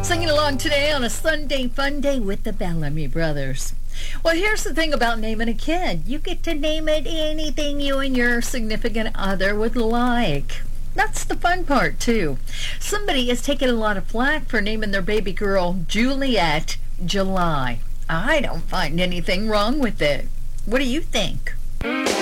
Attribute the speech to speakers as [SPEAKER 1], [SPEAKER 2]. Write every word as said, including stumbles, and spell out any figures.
[SPEAKER 1] Singing along today on a Sunday fun day with the Bellamy Brothers. Well, here's the thing about naming a kid. You get to name it anything you and your significant other would like. That's the fun part, too. Somebody is taking a lot of flack for naming their baby girl Juliet July. I don't find anything wrong with it. What do you think?